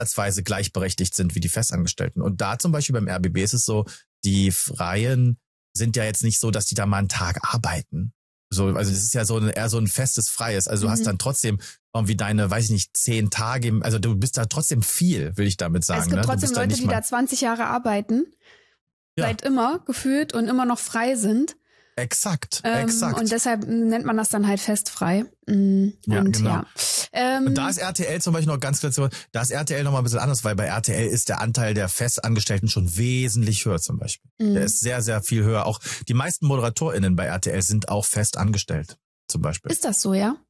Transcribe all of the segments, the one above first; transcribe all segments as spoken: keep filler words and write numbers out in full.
ansatzweise gleichberechtigt sind wie die Festangestellten. Und da zum Beispiel beim R B B ist es so, die Freien sind ja jetzt nicht so, dass die da mal einen Tag arbeiten. So, also das ist ja so ein, eher so ein festes Freies. Also du Mhm. hast dann trotzdem irgendwie deine, weiß ich nicht, zehn Tage, im, also du bist da trotzdem viel, will ich damit sagen. Es gibt ne? Du trotzdem bist da Leute, nicht die mal, da zwanzig Jahre arbeiten, Ja. seit immer gefühlt und immer noch frei sind. Exakt, Ähm, exakt. Und deshalb nennt man das dann halt festfrei. Mm, Ja, und genau. ja. Ähm, Und da ist R T L zum Beispiel noch ganz kurz, da ist R T L noch mal ein bisschen anders, weil bei R T L ist der Anteil der Festangestellten schon wesentlich höher zum Beispiel. Mhm. Der ist sehr, sehr viel höher. Auch die meisten ModeratorInnen bei R T L sind auch fest angestellt, zum Beispiel. Ist das so, ja?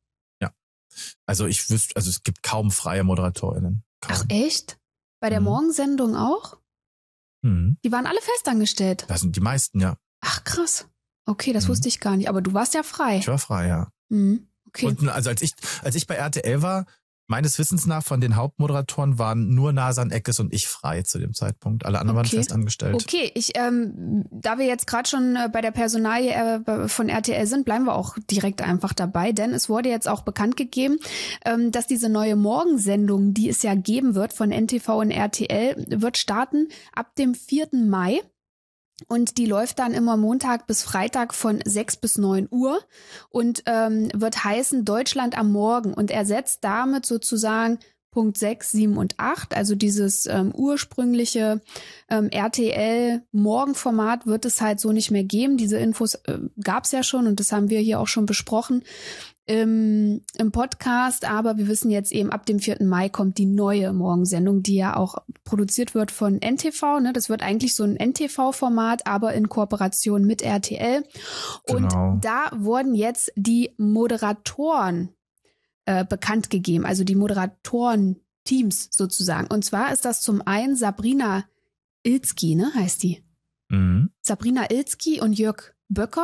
Also ich wüsste, also es gibt kaum freie ModeratorInnen. Kaum. Ach echt? Bei der Mhm. Morgensendung auch? Mhm. Die waren alle festangestellt. Das sind die meisten, ja. Ach krass. Okay, das Mhm. wusste ich gar nicht. Aber du warst ja frei. Ich war frei, ja. Mhm. Okay. Und also als ich, als ich bei R T L war, meines Wissens nach von den Hauptmoderatoren waren nur Nasan Eckes und ich frei zu dem Zeitpunkt. Alle anderen Okay. waren fest angestellt. Okay, ich, ähm, da wir jetzt gerade schon äh, bei der Personalie äh, von R T L sind, bleiben wir auch direkt einfach dabei, denn es wurde jetzt auch bekannt gegeben, ähm, dass diese neue Morgensendung, die es ja geben wird von N T V und R T L, wird starten ab dem vierten Mai. Und die läuft dann immer Montag bis Freitag von sechs bis neun Uhr und ähm, wird heißen Deutschland am Morgen und ersetzt damit sozusagen Punkt sechs, sieben und acht, also dieses ähm, ursprüngliche ähm, R T L-Morgenformat wird es halt so nicht mehr geben. Diese Infos äh, gab es ja schon und das haben wir hier auch schon besprochen im, im Podcast, aber wir wissen jetzt eben, ab dem vierten Mai kommt die neue Morgensendung, die ja auch produziert wird von N T V. Ne? Das wird eigentlich so ein N T V-Format, aber in Kooperation mit R T L. Und Genau. da wurden jetzt die Moderatoren äh, bekannt gegeben, also die Moderatoren-Teams sozusagen. Und zwar ist das zum einen Sabrina Ilzki, ne, heißt die. Mhm. Sabrina Ilzki und Jörg Böcker.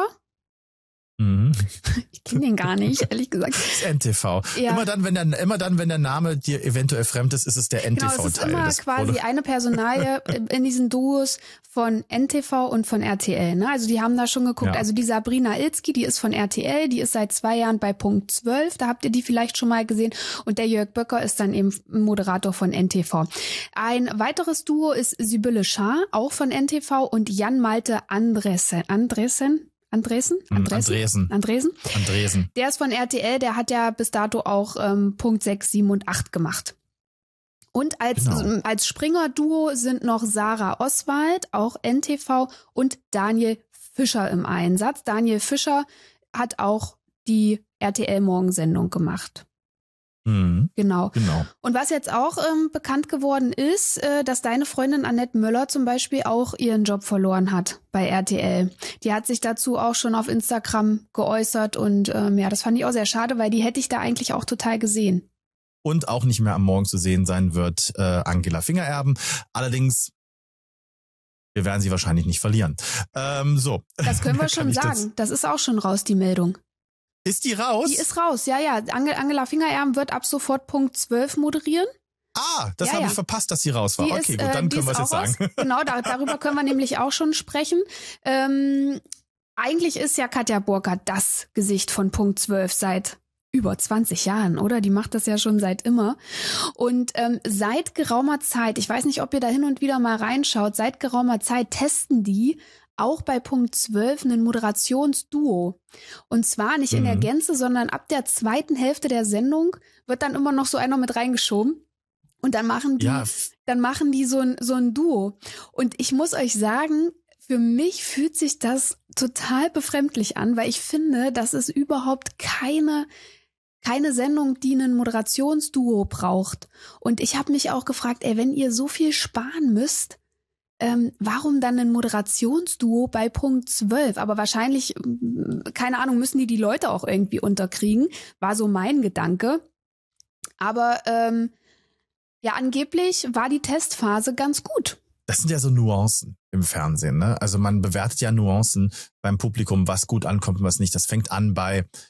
Mhm. Ich kenne den gar nicht, ehrlich gesagt. Das ist N T V. Ja. Immer dann, wenn der, immer dann, wenn der Name dir eventuell fremd ist, ist es der Genau, es ist N T V-Teil. immer des quasi Produ- eine Personalie in diesen Duos von N T V und von R T L. Ne? Also die haben da schon geguckt. Ja. Also die Sabrina Ilzki, die ist von R T L, die ist seit zwei Jahren bei Punkt zwölf. Da habt ihr die vielleicht schon mal gesehen. Und der Jörg Böcker ist dann eben Moderator von N T V. Ein weiteres Duo ist Sibylle Schaar, auch von N T V, und Jan Malte Andresen. Andresen? Andresen? Andresen. Andresen? Andresen. Der ist von R T L, der hat ja bis dato auch ähm, Punkt sechs, sieben und acht gemacht. Und als, Genau. als Springer-Duo sind noch Sarah Oswald, auch N T V, und Daniel Fischer im Einsatz. Daniel Fischer hat auch die R T L-Morgensendung gemacht. Mhm. Genau. Genau. Und was jetzt auch ähm, bekannt geworden ist, äh, dass deine Freundin Annette Möller zum Beispiel auch ihren Job verloren hat bei R T L. Die hat sich dazu auch schon auf Instagram geäußert und ähm, ja, das fand ich auch sehr schade, weil die hätte ich da eigentlich auch total gesehen. Und auch nicht mehr am Morgen zu sehen sein wird äh, Angela Fingererben. Allerdings, wir werden sie wahrscheinlich nicht verlieren. Ähm, so. Das können wir Kann schon ich sagen. das- Das ist auch schon raus, die Meldung. Ist die raus? Die ist raus, ja, ja. Ange- Angela Fingererben wird ab sofort Punkt zwölf moderieren. ah, das Ja, habe ja. ich verpasst, dass sie raus war. Die Okay, ist, gut, äh, dann die können wir ist es jetzt auch raus. sagen. Genau, da, darüber können wir nämlich auch schon sprechen. Ähm, eigentlich ist ja Katja Burkhardt das Gesicht von Punkt zwölf seit über zwanzig Jahren, oder? Die macht das ja schon seit immer. Und ähm, seit geraumer Zeit, ich weiß nicht, ob ihr da hin und wieder mal reinschaut, seit geraumer Zeit testen die auch bei Punkt zwölf ein Moderationsduo. Und zwar nicht in der Mhm. Gänze, sondern ab der zweiten Hälfte der Sendung wird dann immer noch so einer mit reingeschoben. Und dann machen die, Ja, dann machen die so ein, so ein Duo. Und ich muss euch sagen, für mich fühlt sich das total befremdlich an, weil ich finde, das ist überhaupt keine, keine Sendung, die ein Moderationsduo braucht. Und ich habe mich auch gefragt, ey, wenn ihr so viel sparen müsst, ähm, warum dann ein Moderationsduo bei Punkt zwölf? Aber wahrscheinlich, ähm, keine Ahnung, müssen die die Leute auch irgendwie unterkriegen, war so mein Gedanke. Aber ähm, ja, angeblich war die Testphase ganz gut. das sind ja so Nuancen im Fernsehen, ne? Also man bewertet ja Nuancen beim Publikum, was gut ankommt und was nicht. Das fängt an bei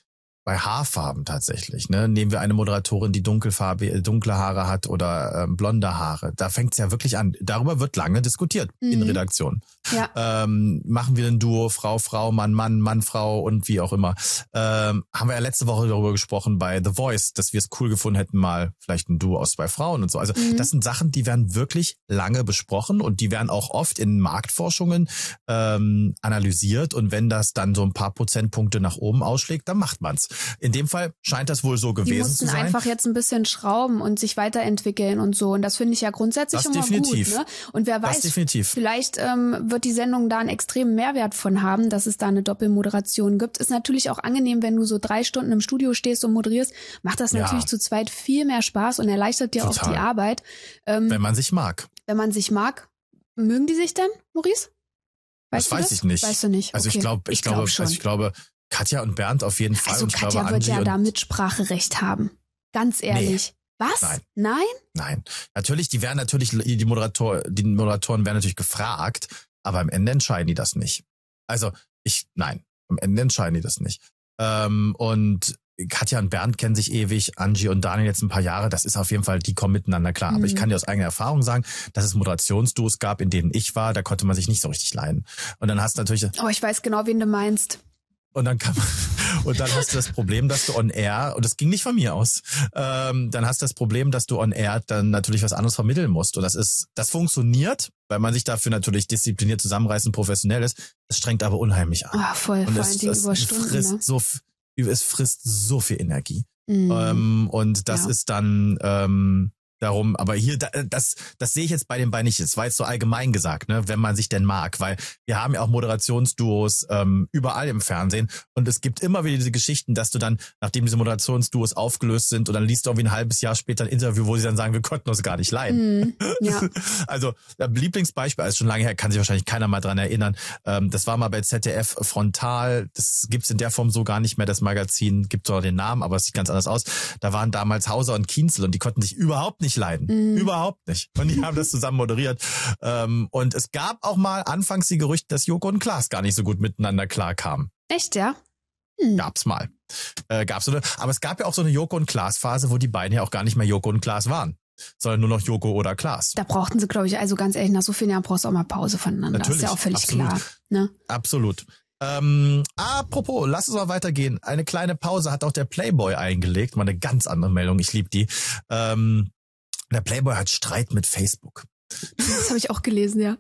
bei Haarfarben tatsächlich. Ne? Nehmen wir eine Moderatorin, die dunkelfarbe, dunkle Haare hat oder ähm, blonde Haare. Da fängt es ja wirklich an. Darüber wird lange diskutiert mhm. in Redaktionen. Ja. Ähm, machen wir ein Duo, Frau, Frau, Mann, Mann, Mann, Frau und wie auch immer. Ähm, haben wir ja letzte Woche darüber gesprochen bei The Voice, dass wir es cool gefunden hätten, mal vielleicht ein Duo aus zwei Frauen und so. Also mhm. das sind Sachen, die werden wirklich lange besprochen und die werden auch oft in Marktforschungen ähm, analysiert. Und wenn das dann so ein paar Prozentpunkte nach oben ausschlägt, dann macht man's. In dem Fall scheint das wohl so gewesen zu sein. Die mussten einfach jetzt ein bisschen schrauben und sich weiterentwickeln und so. Und das finde ich ja grundsätzlich das immer definitiv. gut. Ne? Und wer weiß, vielleicht ähm, wird die Sendung da einen extremen Mehrwert von haben, dass es da eine Doppelmoderation gibt. Ist natürlich auch angenehm, wenn du so drei Stunden im Studio stehst und moderierst. Macht das natürlich ja. zu zweit viel mehr Spaß und erleichtert dir Total. auch die Arbeit. Ähm, wenn man sich mag. Wenn man sich mag. Mögen die sich denn, Maurice? Weißt das weiß das? ich nicht. Weißt du nicht? Also okay. ich glaube, ich, ich glaube, also ich glaube, Katja und Bernd auf jeden Fall. Also und Katja glaube, wird Angie ja da Mitspracherecht haben. Ganz ehrlich. Nee. Was? Nein. Nein? Nein. Natürlich, die werden natürlich, die Moderator, die Moderatoren werden natürlich gefragt, aber am Ende entscheiden die das nicht. Also ich, nein, am Ende entscheiden die das nicht. Ähm, und Katja und Bernd kennen sich ewig, Angie und Daniel jetzt ein paar Jahre, das ist auf jeden Fall, die kommen miteinander klar. Mhm. Aber ich kann dir aus eigener Erfahrung sagen, dass es Moderationsduos gab, in denen ich war, da konnte man sich nicht so richtig leiden. Und dann hast du natürlich... Oh, ich weiß genau, wen du meinst. Und dann kann man, und dann hast du das Problem, dass du on air, und das ging nicht von mir aus, ähm, dann hast du das Problem, dass du on air dann natürlich was anderes vermitteln musst. Und das ist, das funktioniert, weil man sich dafür natürlich diszipliniert zusammenreißt und professionell ist. Es strengt aber unheimlich an. Ah, voll, und vor es, allen Dingen über Stunden, frisst ne? so, es frisst so viel Energie. Mhm. Ähm, und das ja. ist dann, ähm, darum, aber hier, das, das sehe ich jetzt bei den beiden nicht. Das war jetzt so allgemein gesagt, ne, wenn man sich denn mag, weil wir haben ja auch Moderationsduos ähm, überall im Fernsehen und es gibt immer wieder diese Geschichten, dass du dann, nachdem diese Moderationsduos aufgelöst sind und dann liest du irgendwie ein halbes Jahr später ein Interview, wo sie dann sagen, wir konnten uns gar nicht leiden. Mm, ja. Also, Lieblingsbeispiel, ist schon lange her, kann sich wahrscheinlich keiner mal dran erinnern, ähm, das war mal bei Z D F Frontal, das gibt's in der Form so gar nicht mehr, das Magazin, gibt zwar den Namen, aber es sieht ganz anders aus. Da waren damals Hauser und Kienzel und die konnten sich überhaupt nicht nicht leiden. Mm. Überhaupt nicht. Und die haben das zusammen moderiert. Ähm, und es gab auch mal anfangs die Gerüchte, dass Joko und Klaas gar nicht so gut miteinander klarkamen. Echt, ja? Hm. Gab's mal. Äh, gab's so eine, aber es gab ja auch so eine Joko und Klaas Phase, wo die beiden ja auch gar nicht mehr Joko und Klaas waren, sondern nur noch Joko oder Klaas. Da brauchten sie, glaube ich, also ganz ehrlich, nach so vielen Jahren brauchst du auch mal Pause voneinander. Natürlich, das ist ja auch völlig absolut. klar. Ne? Absolut. Ähm, apropos, lass uns mal weitergehen. Eine kleine Pause hat auch der Playboy eingelegt. Mal eine ganz andere Meldung. Ich liebe die. Ähm, Der Playboy hat Streit mit Facebook. Das habe ich auch gelesen, ja.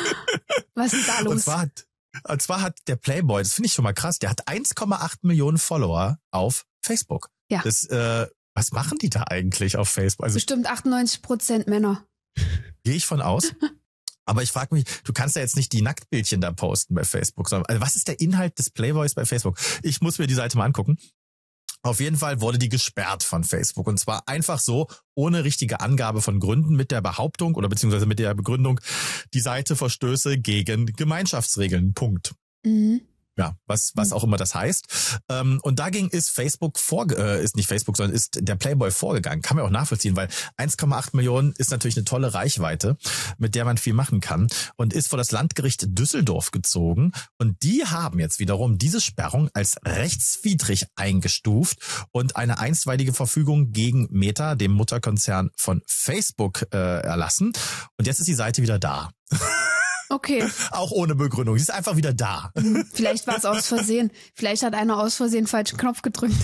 Was ist da los? Und zwar hat, und zwar hat der Playboy, das finde ich schon mal krass, der hat eins Komma acht Millionen Follower auf Facebook. Ja. Das, äh, was machen die da eigentlich auf Facebook? Also, bestimmt achtundneunzig Prozent Männer. Gehe ich von aus. Aber ich frage mich, du kannst ja jetzt nicht die Nacktbildchen da posten bei Facebook, sondern also was ist der Inhalt des Playboys bei Facebook? Ich muss mir die Seite mal angucken. Auf jeden Fall wurde die gesperrt von Facebook und zwar einfach so, ohne richtige Angabe von Gründen mit der Behauptung oder beziehungsweise mit der Begründung, die Seite verstöße gegen Gemeinschaftsregeln. Punkt. Mhm. Ja, was was auch immer das heißt. Ähm, und dagegen ist Facebook vorge äh, ist nicht Facebook, sondern ist der Playboy vorgegangen. Kann man auch nachvollziehen, weil eins Komma acht Millionen ist natürlich eine tolle Reichweite, mit der man viel machen kann und ist vor das Landgericht Düsseldorf gezogen. Und die haben jetzt wiederum diese Sperrung als rechtswidrig eingestuft und eine einstweilige Verfügung gegen Meta, dem Mutterkonzern von Facebook, äh, erlassen. Und jetzt ist die Seite wieder da. Okay. Auch ohne Begründung. Sie ist einfach wieder da. Vielleicht war es aus Versehen. Vielleicht hat einer aus Versehen falschen Knopf gedrückt.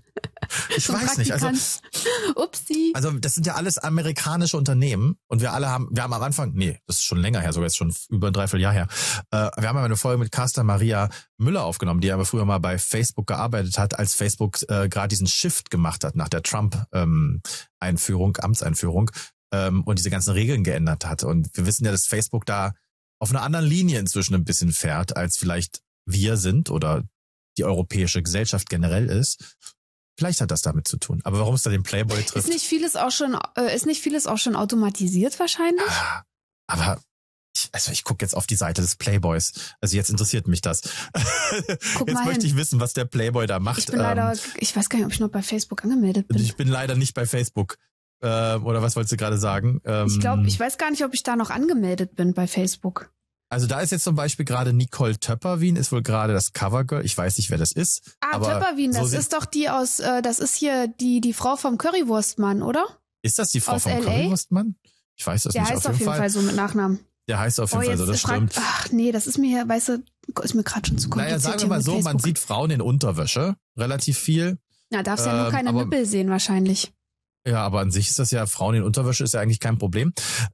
Ich weiß nicht. Also, Upsi. Also das sind ja alles amerikanische Unternehmen und wir alle haben, wir haben am Anfang, nee, das ist schon länger her, sogar jetzt schon über ein Dreivierteljahr her. Äh, wir haben eine Folge mit Carsta Maria Müller aufgenommen, die aber früher mal bei Facebook gearbeitet hat, als Facebook äh, gerade diesen Shift gemacht hat nach der Trump-Einführung, ähm, Amtseinführung ähm, und diese ganzen Regeln geändert hat. Und wir wissen ja, dass Facebook da auf einer anderen Linie inzwischen ein bisschen fährt, als vielleicht wir sind oder die europäische Gesellschaft generell ist. Vielleicht hat das damit zu tun. Aber warum es da den Playboy trifft? Ist nicht vieles auch schon, äh, ist nicht vieles auch schon automatisiert wahrscheinlich? Ah, aber ich, also ich gucke jetzt auf die Seite des Playboys. Also jetzt interessiert mich das. Guck jetzt mal möchte hin. ich wissen, was der Playboy da macht. Ich bin leider, ähm, ich weiß gar nicht, ob ich noch bei Facebook angemeldet bin. Ich bin leider nicht bei Facebook. Äh, oder was wolltest du gerade sagen? Ähm, ich glaube, ich weiß gar nicht, ob ich da noch angemeldet bin bei Facebook. Also da ist jetzt zum Beispiel gerade Nicole Töpperwien, ist wohl gerade das Covergirl. Ich weiß nicht, wer das ist. Ah, aber Töpperwien, so das ist doch die aus, äh, das ist hier die die Frau vom Currywurstmann, oder? Ist das die Frau aus vom L A? Currywurstmann? Ich weiß das Der nicht. heißt auf jeden Fall. Fall so mit Nachnamen. Der heißt auf jeden oh, Fall so, das fragt, stimmt. Ach nee, das ist mir, weißt du, ist mir gerade schon zu kompliziert. Naja, sagen wir mal so, man sieht Frauen in Unterwäsche relativ viel. Na, darfst ähm, ja nur keine aber, Nippel sehen wahrscheinlich. Ja, aber an sich ist das ja, Frauen in Unterwäsche ist ja eigentlich kein Problem.